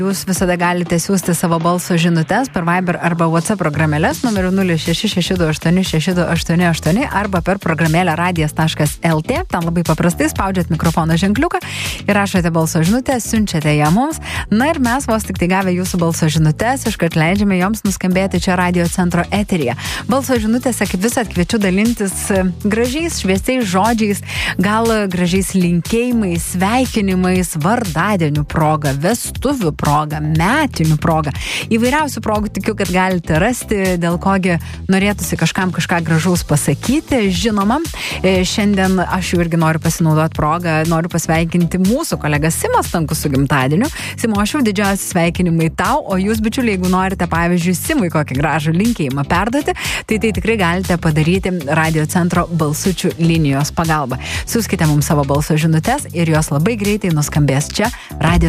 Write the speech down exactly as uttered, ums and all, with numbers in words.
Jūs visada galite siūsti savo balso žinutes per Viber arba WhatsApp programėlės numeriu nulis šeši šeši du aštuoni šeši du aštuoni aštuoni arba per programėlę radijas taškas el tė. Ten labai paprastai spaudžiat mikrofono ženkliuką ir rašote balso žinutę, siunčiate ją mums. Na ir mes vos tik tai gavę jūsų balso žinutes, iškart leidžiame joms nuskambėti čia radio centro eteryje. Balso žinutėse kaip visad kviečiu dalintis gražiais, šviesiais žodžiais, gal gražiais linkėjimais, sveikinimais, vardadienių proga, vestuvių proga, metinių proga. Įvairiausių progų tikiu, kad galite rasti, dėl kogi norėtųsi kažkam kažką gražaus pasakyti. Žinoma, šiandien aš jau irgi noriu pasinaudoti progą, noriu pasveikinti mūsų kolegą Simą Stankų su gimtadieniu. Simo, aš jau didžiausi sveikinimai tau, o jūs, bičiuliai, jeigu norite, pavyzdžiui, Simui kokį gražų linkėjimą perduoti, tai tai tikrai galite padaryti radio centro balsučių linijos pagalba. Siųskite mums savo balso žinutes ir jos labai greitai nuskambės čia radio